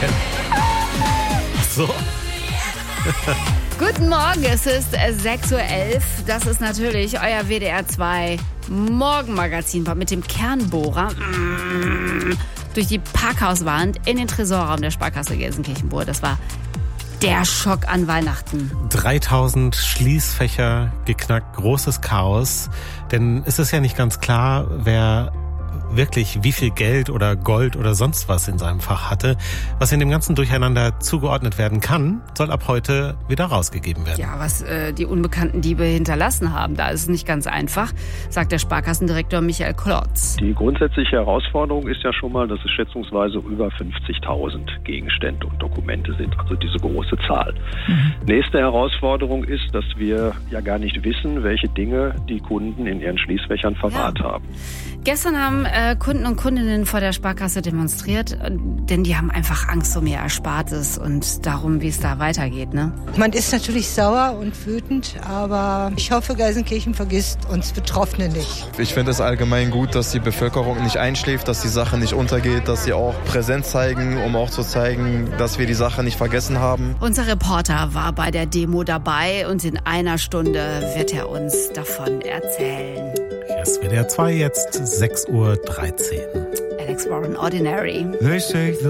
kennen. So. Guten Morgen, es ist 6.11 Uhr. Das ist natürlich euer WDR 2 Morgenmagazin mit dem Kernbohrer durch die Parkhauswand in den Tresorraum der Sparkasse Gelsenkirchen-Burg. Das war der Schock an Weihnachten. 3000 Schließfächer geknackt, großes Chaos. Denn es ist ja nicht ganz klar, wer wirklich wie viel Geld oder Gold oder sonst was in seinem Fach hatte. Was in dem ganzen Durcheinander zugeordnet werden kann, soll ab heute wieder rausgegeben werden. Ja, was die unbekannten Diebe hinterlassen haben, da ist es nicht ganz einfach, sagt der Sparkassendirektor Michael Klotz. Die grundsätzliche Herausforderung ist ja schon mal, dass es schätzungsweise über 50.000 Gegenstände und Dokumente sind, also diese große Zahl. Nächste Herausforderung ist, dass wir ja gar nicht wissen, welche Dinge die Kunden in ihren Schließfächern verwahrt haben. Gestern haben Kunden und Kundinnen vor der Sparkasse demonstriert, denn die haben einfach Angst um ihr Erspartes und darum, wie es da weitergeht, ne? Man ist natürlich sauer und wütend, aber ich hoffe, Gelsenkirchen vergisst uns Betroffene nicht. Ich finde es allgemein gut, dass die Bevölkerung nicht einschläft, dass die Sache nicht untergeht, dass sie auch Präsenz zeigen, um auch zu zeigen, dass wir die Sache nicht vergessen haben. Unser Reporter war bei der Demo dabei und in einer Stunde wird er uns davon erzählen. Hier ist WDR 2 jetzt 6.13 Uhr. Alex Warren, Ordinary. They say the